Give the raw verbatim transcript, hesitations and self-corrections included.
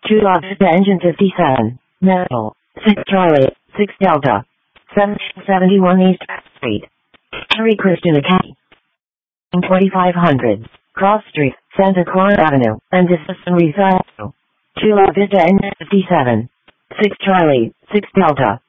Chula Vista Engine fifty-seven, Metal, six Charlie, six Delta, seven seventy-one East Street. Hare Krishna Academy. forty-five hundred, Cross Street, Santa Clara Avenue, and Distant Rizal. Chula Vista Engine fifty-seven, six Charlie, six Delta,